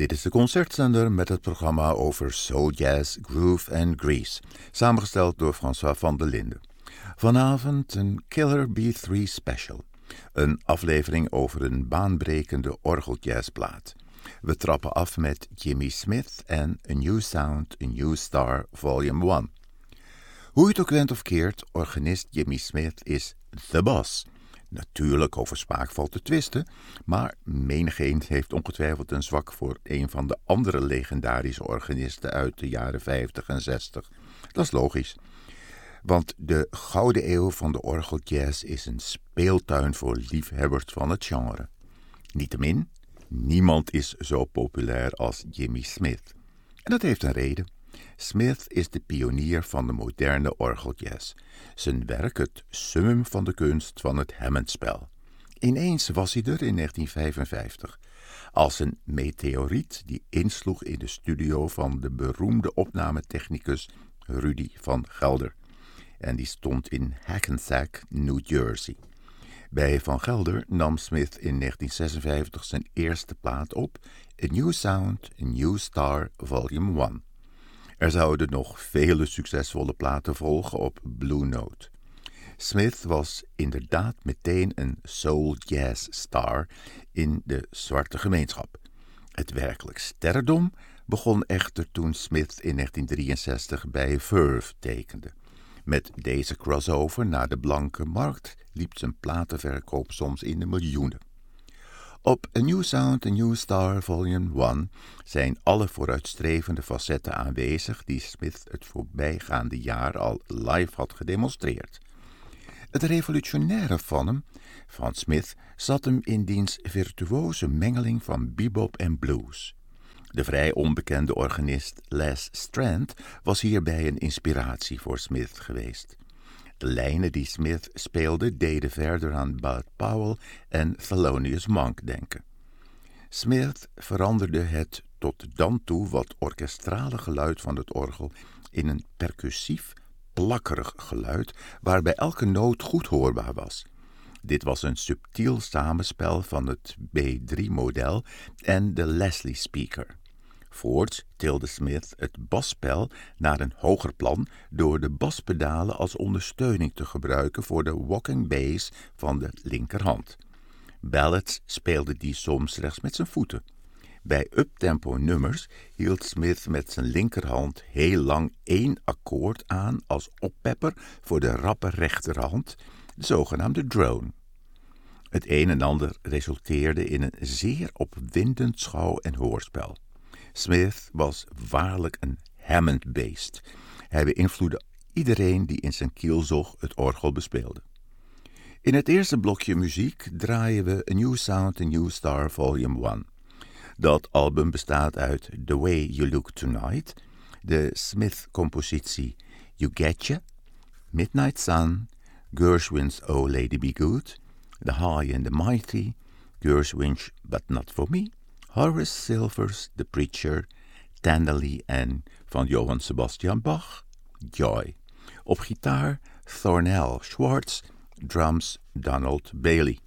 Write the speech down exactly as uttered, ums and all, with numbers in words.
Dit is de concertzender met het programma over soul jazz, groove en grease, samengesteld door François van der Linden. Vanavond een Killer B drie special, een aflevering over een baanbrekende orgeljazzplaat. We trappen af met Jimmy Smith en A New Sound, A New Star, Volume one. Hoe je het ook went of keert, organist Jimmy Smith is the boss. Natuurlijk over smaak valt te twisten, maar menigeen heeft ongetwijfeld een zwak voor een van de andere legendarische organisten uit de jaren vijftig en zestig. Dat is logisch, want de gouden eeuw van de orgeljazz is een speeltuin voor liefhebbers van het genre. Niettemin, niemand is zo populair als Jimmy Smith. En dat heeft een reden. Smith is de pionier van de moderne orgeljazz. Zijn werk het summum van de kunst van het Hammondspel. Ineens was hij er in negentien vijfenvijftig, als een meteoriet die insloeg in de studio van de beroemde opnametechnicus Rudy van Gelder. En die stond in Hackensack, New Jersey. Bij Van Gelder nam Smith in negentien zesenvijftig zijn eerste plaat op, A New Sound, A New Star, Volume one. Er zouden nog vele succesvolle platen volgen op Blue Note. Smith was inderdaad meteen een soul jazz star in de zwarte gemeenschap. Het werkelijk sterrendom begon echter toen Smith in negentien drieënzestig bij Verve tekende. Met deze crossover naar de blanke markt liep zijn platenverkoop soms in de miljoenen. Op A New Sound, A New Star, Volume one zijn alle vooruitstrevende facetten aanwezig die Smith het voorbijgaande jaar al live had gedemonstreerd. Het revolutionaire van hem, van Smith, zat hem in diens virtuoze mengeling van bebop en blues. De vrij onbekende organist Les Strand was hierbij een inspiratie voor Smith geweest. De lijnen die Smith speelde deden verder aan Bud Powell en Thelonious Monk denken. Smith veranderde het tot dan toe wat orkestrale geluid van het orgel in een percussief, plakkerig geluid waarbij elke noot goed hoorbaar was. Dit was een subtiel samenspel van het B drie model en de Leslie Speaker. Voorts tilde Smith het basspel naar een hoger plan door de baspedalen als ondersteuning te gebruiken voor de walking bass van de linkerhand. Ballads speelde die soms slechts met zijn voeten. Bij uptempo nummers hield Smith met zijn linkerhand heel lang één akkoord aan als oppepper voor de rappe rechterhand, de zogenaamde drone. Het een en ander resulteerde in een zeer opwindend schouw- en hoorspel. Smith was waarlijk een Hammond-beest. Hij beïnvloedde iedereen die in zijn kielzog het orgel bespeelde. In het eerste blokje muziek draaien we A New Sound, A New Star, Volume one. Dat album bestaat uit The Way You Look Tonight, de Smith-compositie You Getcha, Midnight Sun, Gershwin's Oh Lady Be Good, The High and the Mighty, Gershwin's But Not For Me, Horace Silver's The Preacher, Tenderly en van Johann Sebastian Bach, Joy. Op gitaar Thornell Schwartz, drums Donald Bailey.